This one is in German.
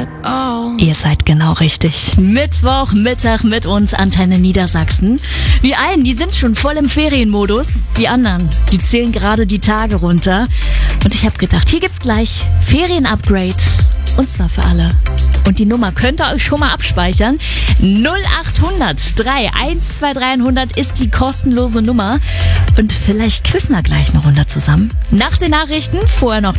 at all. Ihr seid genau richtig. Mittwochmittag mit uns, Antenne Niedersachsen. Die einen, die sind schon voll im Ferienmodus. Die anderen, die zählen gerade die Tage runter. Und ich habe gedacht, hier gibt's gleich Ferien-Upgrade. Und zwar für alle. Und die Nummer könnt ihr euch schon mal abspeichern. 0800 3123 100 ist die kostenlose Nummer. Und vielleicht quizzen wir gleich eine Runde zusammen. Nach den Nachrichten, vorher noch